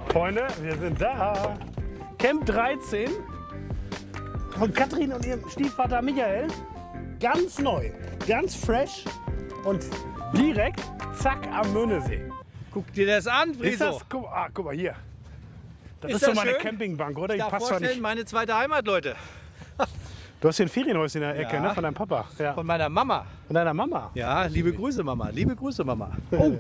Freunde, wir sind da. Camp 13 von Katrin und ihrem Stiefvater Michael. Ganz neu, ganz fresh und direkt, zack, am Möhnesee. Guck dir das an, Ist Friso. das? Guck mal hier. Das Ist ist so das meine schön? Campingbank, oder? Ich Die darf passt zwar vorstellen, nicht. meine zweite Heimat, Leute. Du hast hier ein Ferienhäuschen in der Ecke, Ja. ne? Von deinem Papa. Ja. Von meiner Mama. Von deiner Mama. Ja, liebe Grüße, Mama. Liebe Grüße, Mama. Oh,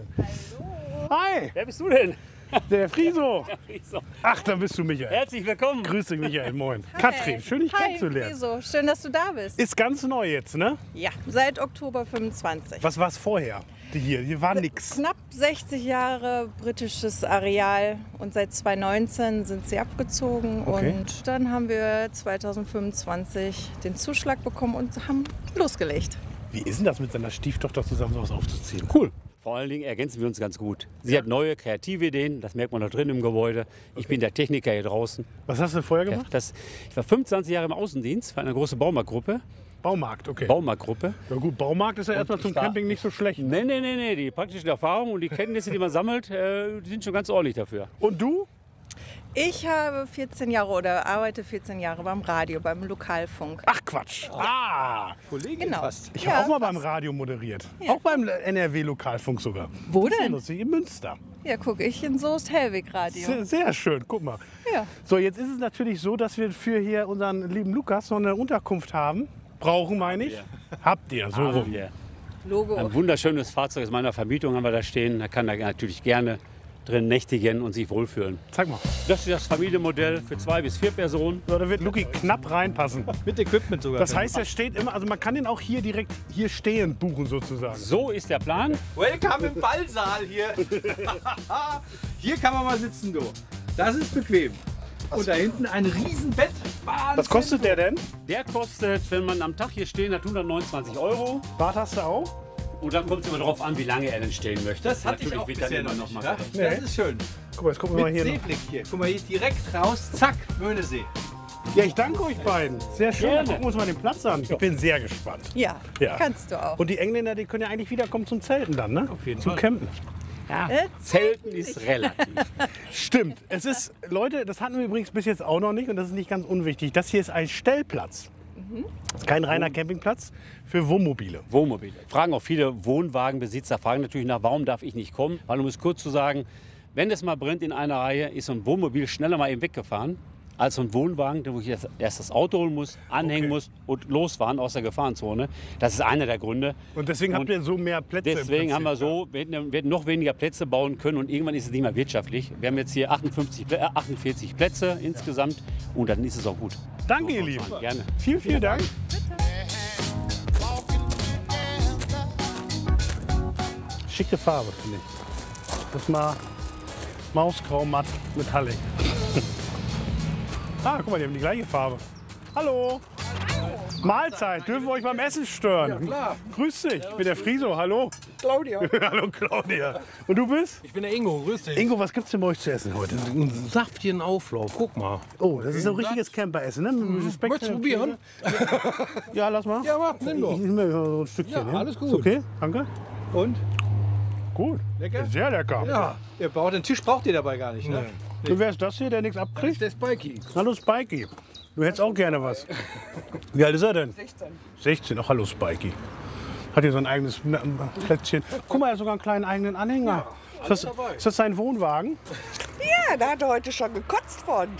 Hi, Wer bist du denn? der Friso. Friso. Ach, da bist du, Michael. Herzlich willkommen. Grüß dich, Michael. Moin. Katrin, schön dich kennenzulernen. Friso. Schön, dass du da bist. Ist ganz neu jetzt, ne? Ja, seit Oktober 25. Was war es vorher? Hier war nix. Knapp 60 Jahre britisches Areal und seit 2019 sind sie abgezogen. Okay. Und dann haben wir 2025 den Zuschlag bekommen und haben losgelegt. Wie ist denn das mit seiner Stieftochter zusammen sowas aufzuziehen? Cool. Vor allen Dingen ergänzen wir uns ganz gut. Sie hat neue, kreative Ideen, das merkt man da drin im Gebäude. Ich bin der Techniker hier draußen. Was hast du vorher Ja, gemacht? ich war 25 Jahre im Außendienst für eine große Baumarktgruppe. Baumarkt, okay. Baumarktgruppe. Ja gut, Baumarkt ist ja erstmal ich zum war- Camping nicht so schlecht. Nee. Die praktischen Erfahrungen und die Kenntnisse, die man sammelt, die sind schon ganz ordentlich dafür. Und du? Ich habe 14 Jahre oder arbeite 14 Jahre beim Radio, beim Lokalfunk. Ach Quatsch. Ah, Kollegin Genau. fast. ich Ja, habe auch mal fast. beim Radio moderiert. Ja. Auch beim NRW-Lokalfunk sogar. Wo Das ist ja denn? lustig, in Münster. Ja, gucke ich in Soest-Hellwig-Radio. Sehr, sehr schön, guck mal. Ja. So, jetzt ist es natürlich so, dass wir für hier unseren lieben Lukas noch eine Unterkunft haben. Brauchen, meine ich. Habt ihr, so rum. Hier. Logo. Ein wunderschönes Fahrzeug aus meiner Vermietung haben wir da stehen. Da kann er natürlich gerne drin nächtigen und sich wohlfühlen. Zeig mal. Das ist das Familienmodell für 2 bis 4 Personen. So, da wird Luki knapp reinpassen. Mit Equipment sogar. Das heißt, er steht immer, also man kann den auch hier direkt hier stehend buchen sozusagen. So ist der Plan. Welcome im Ballsaal hier. Hier kann man mal sitzen, du. Das ist bequem. Und da hinten ein Riesenbett. Wahnsinn. Was kostet der denn? Der kostet, wenn man am Tag hier stehen hat, 129 €. Bad hast du auch? Und dann kommt es immer darauf an, wie lange er denn stehen möchte. Das hatte ich Natürlich auch wird dann bisher immer noch nicht. mal Ja? gerechnet. Das ist schön. Guck mal, jetzt gucken wir mal Mit hier noch. Seeblick hier. Guck mal, hier direkt raus. Zack, Möhnesee. Ja, ich danke euch beiden. Sehr schön. Gerne. Dann gucken wir uns mal den Platz an. Ich bin sehr gespannt. Ja, Ja. kannst du auch. Und die Engländer, die können ja eigentlich wiederkommen zum Zelten dann, ne? Auf jeden zum Fall. Campen. Ja, Zelten ist relativ. Stimmt. Es ist, Leute, das hatten wir übrigens bis jetzt auch noch nicht und das ist nicht ganz unwichtig. Das hier ist ein Stellplatz. Das ist kein reiner Campingplatz für Wohnmobile. Wohnmobile. Fragen auch viele Wohnwagenbesitzer, fragen natürlich nach, warum darf ich nicht kommen? Weil, um es kurz zu sagen, wenn es mal brennt in einer Reihe, ist so ein Wohnmobil schneller mal eben weggefahren als so ein Wohnwagen, wo ich erst das Auto holen muss, anhängen muss und losfahren aus der Gefahrenzone. Das ist einer der Gründe. Und deswegen habt ihr so mehr Plätze. im Deswegen haben wir Prinzip, so, wir hätten noch weniger Plätze bauen können und irgendwann ist es nicht mehr wirtschaftlich. Wir haben jetzt hier 48 Plätze insgesamt und dann ist es auch gut. ja. Danke, ihr Lieben. Gerne. Vielen Dank. Schicke Farbe, finde ich. Das mal Mausgrau matt metallic. Ah, guck mal, die haben die gleiche Farbe. Hallo. Mahlzeit, dürfen wir euch beim Essen stören? Ja, klar. Grüß dich, ich bin der Friso, hallo. Claudia. Hallo Claudia. Und du bist? Ich bin der Ingo, grüß dich. Ingo, was gibt's denn bei euch zu essen heute? Ein saftigen Auflauf, guck mal. Oh, das ist so ein richtiges Camperessen, ne? Mit Speck. Möchtest du probieren? Ja, lass mal. Ja, mach, nimm doch. Ich nehme mir so ein Stückchen. Ja, alles gut. Ist okay, danke. Und? Gut. Lecker? Sehr lecker. Ja. Den Tisch braucht ihr dabei gar nicht, ne? Und wer ist das hier, der nichts Das abkriegt? ist der Spikey. Hallo Spikey. Du hättest auch gerne was. Wie alt ist er denn? 16. 16, ach hallo Spikey. Hat hier so ein eigenes Plätzchen. Guck mal, er hat sogar einen kleinen eigenen Anhänger. Ist das sein Wohnwagen? Ja, da hat er heute schon gekotzt worden.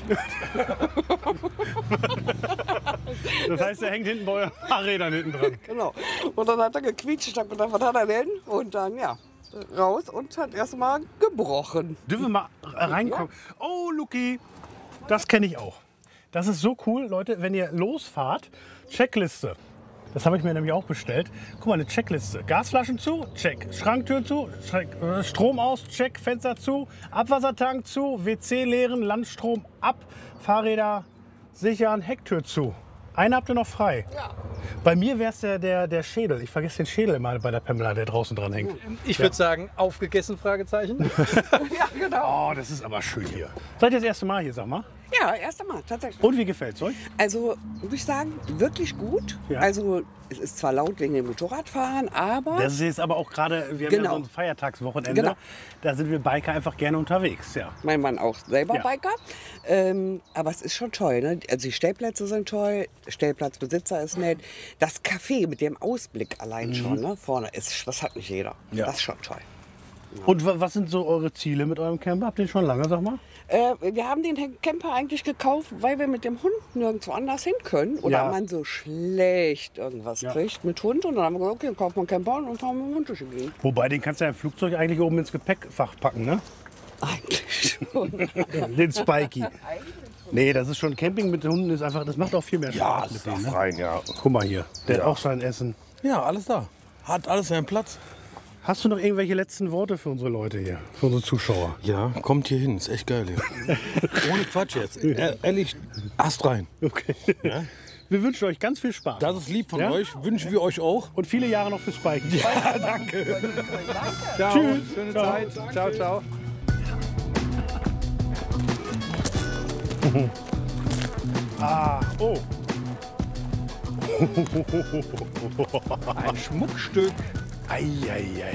Das heißt, er hängt hinten bei euren Fahrrädern hinten dran. Genau. Und dann hat er gequietscht. Ich hab gedacht, was hat er denn? Und dann, ja, raus und hat erstmal gebrochen. Dürfen wir mal reinkommen? Oh, Luki, das kenne ich auch. Das ist so cool, Leute, wenn ihr losfahrt, Checkliste. Das habe ich mir nämlich auch bestellt. Guck mal, eine Checkliste. Gasflaschen zu, check. Schranktür zu, check. Strom aus, check. Fenster zu, Abwassertank zu, WC leeren, Landstrom ab, Fahrräder sichern, Hecktür zu. Eine habt ihr noch frei. Bei mir wäre es der Schädel. Ich vergesse den Schädel immer bei der Pamela, der draußen dran hängt. Ich würde sagen, aufgegessen, Fragezeichen. Ja, genau. Oh, das ist aber schön hier. Seid ihr das erste Mal hier, sag mal? Ja, erst einmal, tatsächlich. Und wie gefällt's euch? Also, muss ich sagen, wirklich gut. Ja. Also, es ist zwar laut wegen dem Motorradfahren, aber Das ist jetzt aber auch gerade, wir haben ja Genau. so ein Feiertagswochenende. Genau. Da sind wir Biker einfach gerne unterwegs. Ja. mein Mann auch selber Ja. Biker. Aber es ist schon toll. Ne? Also, die Stellplätze sind toll, der Stellplatzbesitzer ist nett. Das Café mit dem Ausblick allein schon, ne? Vorne, das hat nicht jeder. Ja. Das ist schon toll. Und was sind so eure Ziele mit eurem Camper? Habt ihr den schon lange, sag mal? Wir haben den Camper eigentlich gekauft, weil wir mit dem Hund nirgendwo anders hin können. Oder Ja. man so schlecht irgendwas Ja. kriegt mit Hund. Und dann haben wir gesagt, okay, kaufen wir einen Camper und fahren mit dem Hund durch die Gegend. Wobei, den kannst du ja im Flugzeug eigentlich oben ins Gepäckfach packen, ne? Eigentlich schon. Den Spikey. Nee, das ist schon Camping mit Hunden ist einfach, das macht auch viel mehr Ja, Spaß das mit denen. darf Ne? rein, ja. Guck mal hier, der hat auch sein Essen. Ja, alles da. Hat alles seinen Platz. Hast du noch irgendwelche letzten Worte für unsere Leute hier, für unsere Zuschauer? Ja, kommt hier hin. Ist echt geil hier. Ohne Quatsch jetzt. Ehrlich, Ast rein. Okay. Wir wünschen euch ganz viel Spaß. Das ist lieb von Ja? euch. Wünschen wir euch auch. Und viele Jahre noch fürs Spiken. Ja, danke. Ciao, Tschüss. schöne Ciao. Zeit. Ciao, ciao. Oh. Ein Schmuckstück. Eieiei.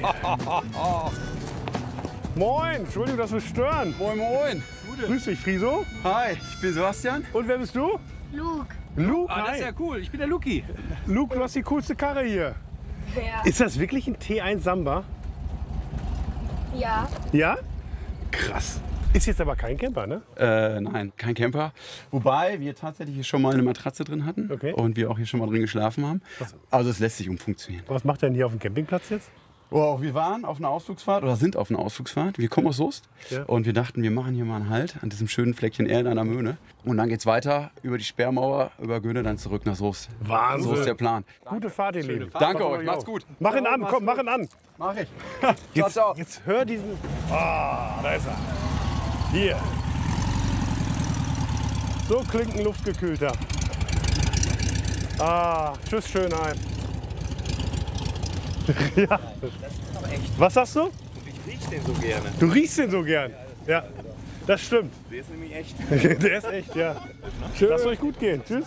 Moin, Entschuldigung, dass wir stören. Moin, moin. Grüß dich, Friso. Hi, ich bin Sebastian. Und wer bist du? Luke. Luke, Ah, das hi. ist ja cool. Ich bin der Luki. Luke, du hast die coolste Karre hier. Ja. Ist das wirklich ein T1 Samba? Ja. Ja? Krass. Ist jetzt aber kein Camper, ne? Nein, kein Camper. Wobei wir tatsächlich hier schon mal eine Matratze drin hatten Okay. und wir auch hier schon mal drin geschlafen haben. Also es lässt sich umfunktionieren. Was macht er denn hier auf dem Campingplatz jetzt? Oh, wir waren auf einer Ausflugsfahrt oder sind auf einer Ausflugsfahrt. Wir kommen aus Soest Ja. und wir dachten, wir machen hier mal einen Halt an diesem schönen Fleckchen Erde an der Möhne. Und dann geht's weiter über die Sperrmauer, über Göne, dann zurück nach Soest. Wahnsinn. So ist der Plan. Gute Fahrt, ihr Lieben. Danke euch, macht's gut. Mach ihn an, komm, mach ihn an. Mach ich. Jetzt hör diesen. Ah, da ist er. Hier. So klingt ein luftgekühlter. Ah, tschüss Schönheim. Ja. Was sagst du? Ich riech den so gerne. Du riechst den so gern. Ja, das stimmt. Der ist nämlich echt. Der ist echt, ja. Lasst euch gut gehen. Tschüss.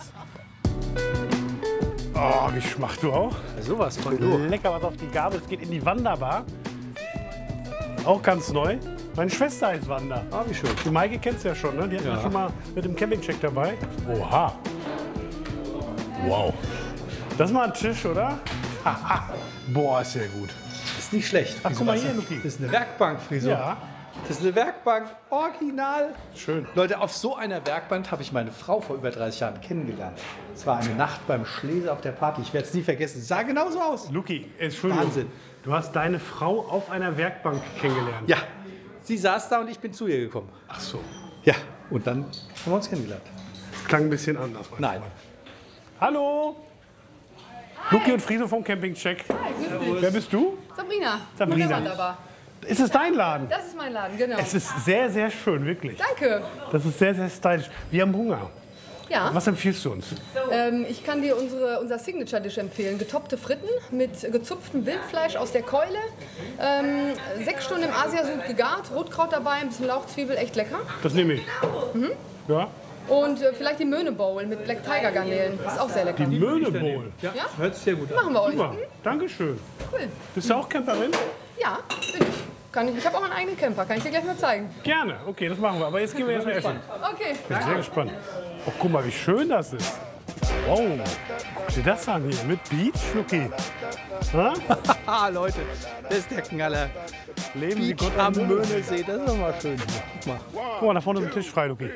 Oh, wie schmacht du auch? Sowas von du. Lecker was auf die Gabel. Es geht in die Wanderbar. Auch ganz neu. Meine Schwester heißt Wanda. Ah, wie schön. Die Maike kennst du ja schon, ne? Die hatten wir schon mal mit dem Campingcheck dabei. Oha. Wow. Das ist mal ein Tisch, oder? Boah, ist sehr gut. Ist nicht schlecht. Ach, guck mal hier, Luki. Das ist eine Werkbank, Friso. Ja, Das ist eine Werkbank, original. schön. Leute, auf so einer Werkbank habe ich meine Frau vor über 30 Jahren kennengelernt. Es war eine Nacht beim Schläser auf der Party. Ich werde es nie vergessen. Es sah genauso aus. Luki, Entschuldigung. Wahnsinn. Du hast deine Frau auf einer Werkbank kennengelernt. Ja, sie saß da und ich bin zu ihr gekommen. Ach so. Ja, und dann haben wir uns kennengelernt. Das klang ein bisschen anders. mein Nein. Freund. Hallo. Luki und Friso vom Campingcheck. Wer bist du? Sabrina. Sabrina. Von der Wanderbar. Ist es dein Laden? Das ist mein Laden, genau. Es ist sehr, sehr schön, wirklich. Danke. Das ist sehr, sehr stylisch. Wir haben Hunger. Ja, Was empfiehlst du uns? ich kann dir unser Signature-Dish empfehlen. Getoppte Fritten mit gezupftem Wildfleisch aus der Keule. 6 Stunden im Asiasud gegart, Rotkraut dabei, ein bisschen Lauchzwiebel, echt lecker. Das nehme ich. Ja. Und vielleicht die Möhne Bowl mit Black Tiger Garnelen. Ist auch sehr lecker. Die Möhne Bowl. Ja, Ja? hört sich sehr gut an. Machen wir euch. Super. Dankeschön. Cool. Bist du auch Camperin? Ja, bin ich. Ich habe auch einen eigenen Camper, kann ich dir gleich mal zeigen. Gerne. Okay, das machen wir. Aber jetzt gehen wir erstmal essen. Okay. Ich bin sehr gespannt. Oh, guck mal, wie schön das ist. Wow. Was steht das an hier? Mit Beach, Luki? Ha? Ah, Leute, das ist der Knaller. Leben Sie Beach Gott am Möhnesee, das ist doch mal schön. Guck mal. Guck mal, da vorne ist ein Tisch frei, Luki.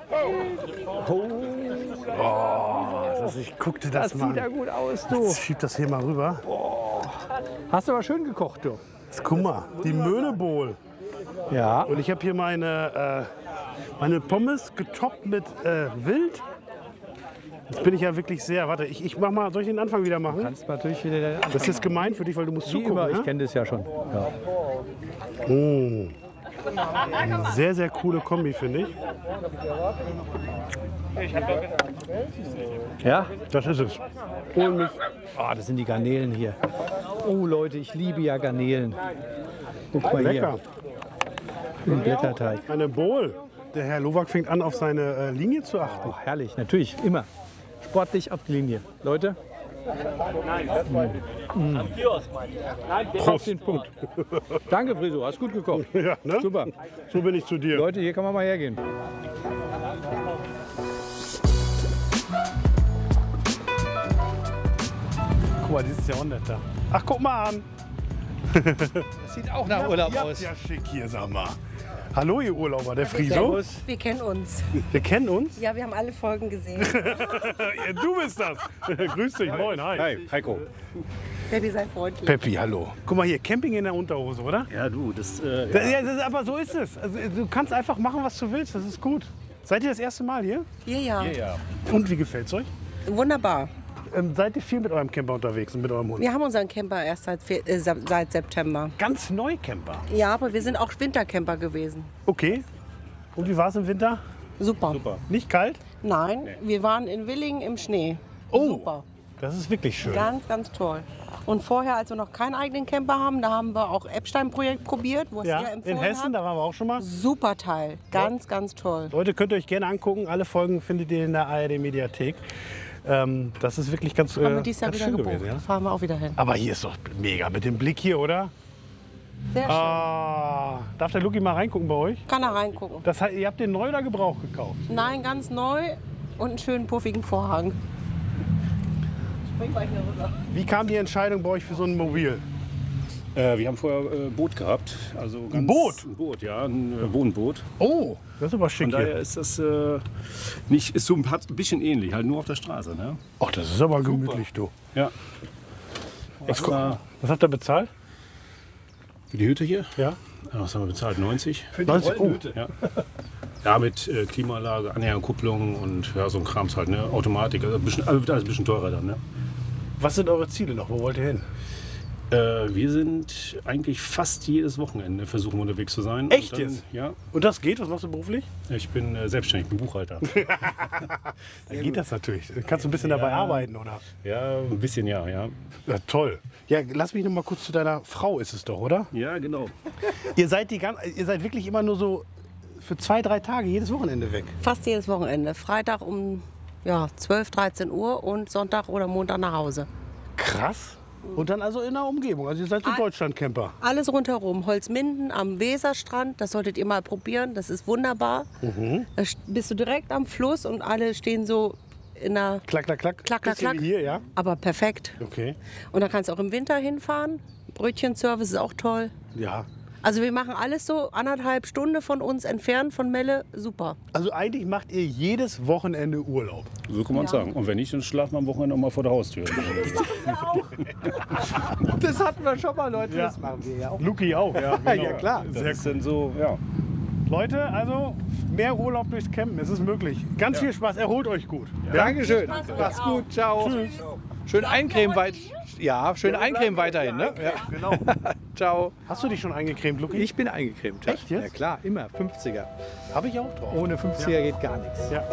Oh, ich guckte das mal Sieht ja an. gut aus, du. Jetzt schieb das hier mal rüber. Hast du aber schön gekocht, du. Jetzt guck mal, die Möhne Bowl. Ja. Und ich habe hier meine Pommes getoppt mit Wild. Jetzt bin ich ja wirklich sehr. Warte, ich mach mal. Soll ich den Anfang wieder machen? Kannst natürlich wieder Das ist jetzt gemein für dich, weil du musst wie zugucken. immer, ich Ne? kenne das ja schon. Ja. Oh. Sehr, sehr coole Kombi, finde ich. Ja? Das ist es. Hol mich. Oh, das sind die Garnelen hier. Oh Leute, ich liebe ja Garnelen. Guck mal Lecker. hier. Im Blätterteig. Eine Bowl. Der Herr Lowak fängt an, auf seine Linie zu achten. Oh, herrlich, natürlich, immer. Sportlich auf die Linie. Leute. Auf den Punkt. Danke, Friso, hast gut gekocht. Ja, ne? Super. So bin ich zu dir. Leute, hier kann man mal hergehen. Guck mal, dieses Jahrhundert da. Ach, guck mal an. Das sieht auch nach Urlaub Ihr habt aus. ja schick hier, sag mal. Hallo, ihr Urlauber, der Friso. Wir kennen uns. Wir kennen uns? Ja, wir haben alle Folgen gesehen. Ja, du bist das. Grüß dich, moin, hi. Hi, Heiko. Peppi, sei freundlich. Peppi, hallo. Guck mal hier, Camping in der Unterhose, oder? Ja, du, das. Aber so ist es. Also, du kannst einfach machen, was du willst, das ist gut. Seid ihr das erste Mal hier? Ja. Und wie gefällt's euch? Wunderbar. Seid ihr viel mit eurem Camper unterwegs und mit eurem Hund? Wir haben unseren Camper erst seit September. Ganz neu Camper? Ja, aber wir sind auch Wintercamper gewesen. Okay. Und wie war es im Winter? Super. Nicht kalt? Nein, wir waren in Willingen im Schnee. Oh, Super. das ist wirklich schön. Ganz, ganz toll. Und vorher, als wir noch keinen eigenen Camper haben, da haben wir auch Epstein-Projekt probiert, wo es Ja, ihr empfohlen in Hessen, habt. da waren wir auch schon mal. Super Teil. Ganz, ganz toll. Leute, könnt ihr euch gerne angucken. Alle Folgen findet ihr in der ARD-Mediathek. Das ist wirklich ganz, Haben wir dieses Jahr ganz wieder schön gebucht. gewesen. Ja? Fahren wir auch wieder hin. Aber hier ist doch mega mit dem Blick hier, oder? Sehr schön. Darf der Luki mal reingucken bei euch? Kann er reingucken. Das heißt, ihr habt den neu oder Gebrauch gekauft? Nein, ganz neu und einen schönen puffigen Vorhang. Spring mal hier rüber. Wie kam die Entscheidung bei euch für so ein Mobil? Wir haben vorher Boot gehabt. Also ganz, Ein Boot? Ein Boot, ja, ein Wohnboot. Oh, das ist aber schick Von daher hier. ist das nicht, ist so ein bisschen ähnlich, halt nur auf der Straße. Ne? Ach, das ist aber gemütlich, du. Ja. Was habt ihr bezahlt? Für die Hütte hier? Ja. Was haben wir bezahlt? 90? Für die 90? Rollenhütte? Ja. Ja, mit Klimaanlage, Anhängerkupplung und ja, so ein Krams halt, ne? Automatik, also alles ein bisschen teurer dann. Ne? Was sind eure Ziele noch? Wo wollt ihr hin? Wir sind eigentlich fast jedes Wochenende versuchen unterwegs zu sein. Echt Und dann, jetzt? Ja. Und das geht? Was machst du beruflich? Ich bin selbstständig, ich bin Buchhalter. Dann geht das natürlich. Kannst du ein bisschen dabei arbeiten, oder? Ja, ein bisschen ja. Ja, toll. Ja, lass mich noch mal kurz zu deiner Frau, ist es doch, oder? Ja, genau. Ihr seid wirklich immer nur so für 2-3 Tage jedes Wochenende weg. Fast jedes Wochenende. Freitag um 12, 13 Uhr und Sonntag oder Montag nach Hause. Krass. Und dann also in der Umgebung. Also ihr seid so Deutschland-Camper. Alles rundherum. Holzminden am Weserstrand, das solltet ihr mal probieren. Das ist wunderbar. Da bist du direkt am Fluss und alle stehen so in der... Klack, klack, klack. Klack, klack, Bisschen klack. wie hier, ja? Aber perfekt. Okay. Und da kannst du auch im Winter hinfahren. Brötchenservice ist auch toll. Ja. Also wir machen alles so 1,5 Stunden von uns entfernt von Melle. Super. Also eigentlich macht ihr jedes Wochenende Urlaub. So kann man sagen. Und wenn nicht, dann schlafen wir am Wochenende auch mal vor der Haustür. Das hatten wir schon mal, Leute. Ja. Das machen wir ja auch. Luki auch, ja. Genau. Ja, klar. Das ist dann so, ja. Leute, also mehr Urlaub durchs Campen, es ist möglich. Ganz viel Spaß, erholt euch gut. Dankeschön. Mach's gut. Ciao. Tschüss. Schön eincremen schön eincremen weiterhin. Ne? Ja. Genau. Ciao. Hast du dich schon eingecremt, Luki? Ich bin eingecremt. Echt jetzt? Ja klar, immer. 50er. Habe ich auch drauf. Ohne 50er geht gar nichts. Ja.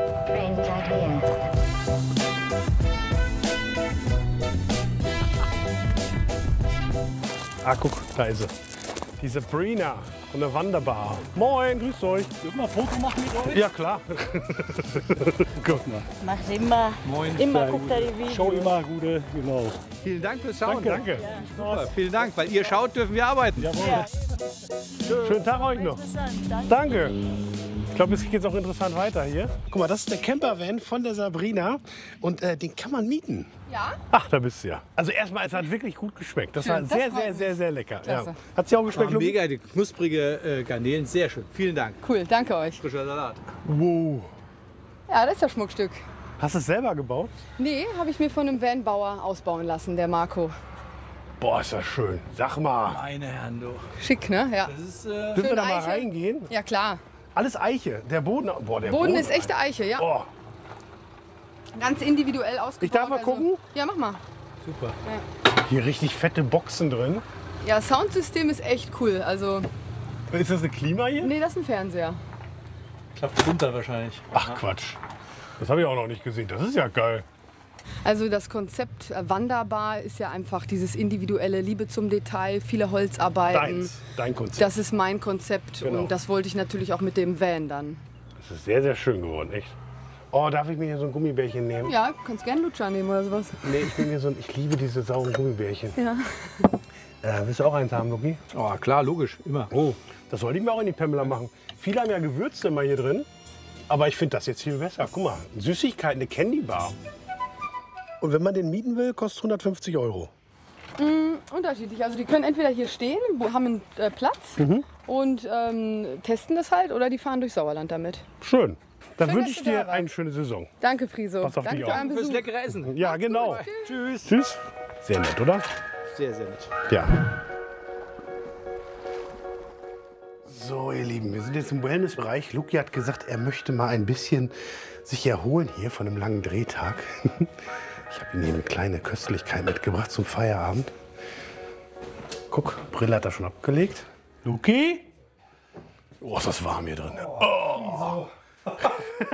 Ah, guck, da ist sie. Die Sabrina von der Wanderbar. Moin, grüßt euch. Dürfen wir ein Foto machen mit euch? Ja, klar. Guck mal. Macht immer. Moin. Immer guckt er die Videos. Schau immer, gute, genau. Vielen Dank fürs Schauen. Danke. Super, vielen Dank. Weil ihr schaut, dürfen wir arbeiten. Schönen Tag euch noch. Danke. Ich glaube, es geht jetzt auch interessant weiter hier. Guck mal, das ist der Campervan von der Sabrina und den kann man mieten. Ja? Ach, da bist du ja. Also erstmal, es hat wirklich gut geschmeckt. Das war Das sehr, freut sehr, mich. sehr, sehr lecker. Ja. Klasse. Hat sie auch geschmeckt, Luki? Mega, die knusprige Garnelen. Sehr schön. Vielen Dank. Cool, danke euch. Frischer Salat. Wow. Ja, das ist das Schmuckstück. Hast du es selber gebaut? Nee, habe ich mir von einem Vanbauer ausbauen lassen, der Marco. Boah, ist das schön. Sag mal. Meine Herren, du. Schick, ne? Ja. Das ist, Dürfen wir da mal Eiche. reingehen? Ja, klar. Alles Eiche. Der Boden, boah, der Boden ist echte Eiche, ja. Oh, Ganz individuell ausgebaut. Ich darf mal gucken? Ja, mach mal. super. hier richtig fette Boxen drin. Ja, Soundsystem ist echt cool. Also Ist das eine Klima hier? Nee, das ist ein Fernseher. Klappt runter wahrscheinlich. Ach Quatsch. Das habe ich auch noch nicht gesehen. Das ist ja geil. Also das Konzept Wanderbar ist ja einfach dieses individuelle Liebe zum Detail, viele Holzarbeiten. Dein Konzept. Das ist mein Konzept Genau. und das wollte ich natürlich auch mit dem Van dann. Das ist sehr, sehr schön geworden, echt. Oh, darf ich mir hier so ein Gummibärchen nehmen? Ja, kannst gerne Lutscher nehmen oder sowas. Nee, ich liebe diese sauren Gummibärchen. Ja. Willst du auch eins haben, Luki? Oh, klar, logisch, immer. Oh, das sollte ich mir auch in die Pamela machen. Viele haben ja Gewürze immer hier drin. Aber ich finde das jetzt viel besser. Guck mal, Süßigkeiten, eine Candy Bar. Und wenn man den mieten will, kostet 150 €. Unterschiedlich. Also die können entweder hier stehen, haben einen Platz und testen das halt oder die fahren durch Sauerland damit. Schön. Dann Schön, wünsche dass ich du da dir eine schöne Saison. Danke, Friso. Pass auf Danke dich für auf. euren Fürs Besuch. leckere Essen. Ja, genau. Tschüss. Tschüss. Sehr nett, oder? Sehr, sehr nett. Ja. So, ihr Lieben, wir sind jetzt im Wellnessbereich. Luki hat gesagt, er möchte mal ein bisschen sich erholen hier von einem langen Drehtag. Ich habe ihm hier eine kleine Köstlichkeit mitgebracht zum Feierabend. Guck, Brille hat er schon abgelegt. Luki? Oh, ist das warm hier drin. Oh.